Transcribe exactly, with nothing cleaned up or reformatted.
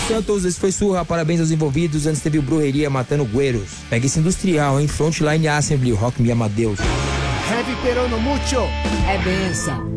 Santos, esse foi Surra, parabéns aos envolvidos. Antes teve o Brujeria matando Gueros. Pega esse industrial, hein? Frontline Assembly, Rock Me Amadeus. Heavy pero no mucho. É benção.